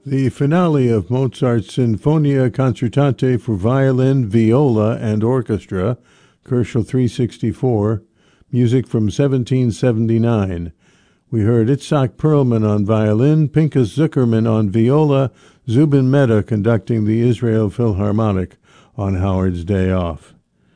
The finale of Mozart's Sinfonia Concertante for violin, viola, and orchestra, Koelschel 364, music from 1779. We heard Itzhak Perlman on violin, Pinchas Zuckerman on viola, Zubin Mehta conducting the Israel Philharmonic on Howard's Day Off.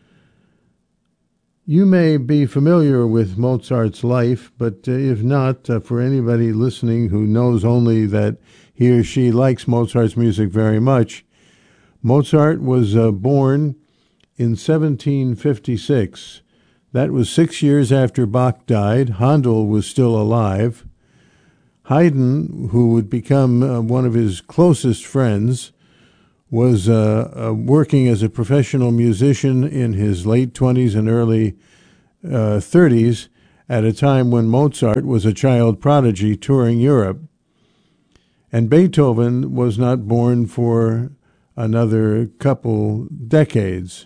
You may be familiar with Mozart's life, but if not, for anybody listening who knows only that he or she likes Mozart's music very much, Mozart was born in 1756. That was 6 years after Bach died. Handel was still alive. Haydn, who would become one of his closest friends, was working as a professional musician in his late 20s and early 30s at a time when Mozart was a child prodigy touring Europe. And Beethoven was not born for another couple decades.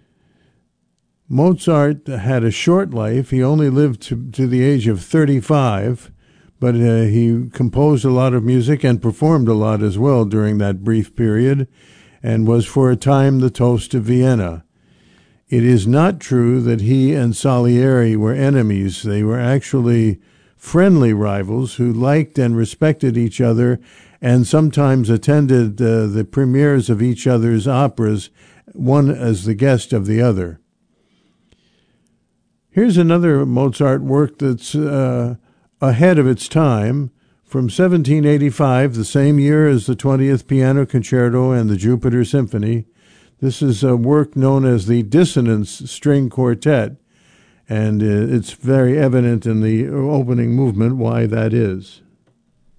Mozart had a short life. He only lived to the age of 35, but he composed a lot of music and performed a lot as well during that brief period, and was for a time the toast of Vienna. It is not true that he and Salieri were enemies. They were actually friendly rivals who liked and respected each other and sometimes attended the premieres of each other's operas, one as the guest of the other. Here's another Mozart work that's ahead of its time. From 1785, the same year as the 20th Piano Concerto and the Jupiter Symphony, this is a work known as the Dissonance String Quartet, and it's very evident in the opening movement why that is.